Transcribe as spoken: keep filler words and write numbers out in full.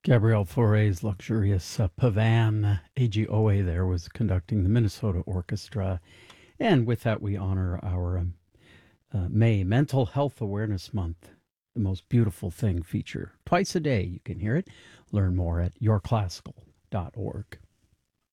Gabrielle Fauré's luxurious uh, Pavan A G O A there was conducting the Minnesota Orchestra. And with that, we honor our um, uh, May Mental Health Awareness Month, the most beautiful thing feature. Twice a day, you can hear it. Learn more at your classical dot org.